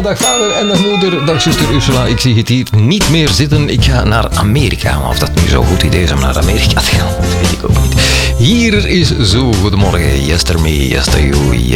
Dag vader en dag moeder, dag zuster Ursula. Ik zie het hier niet meer zitten. Ik ga naar Amerika. Maar of dat nu zo'n goed idee is om naar Amerika te gaan, dat weet ik ook niet. Hier is Zo, goedemorgen. Yester me, yester you.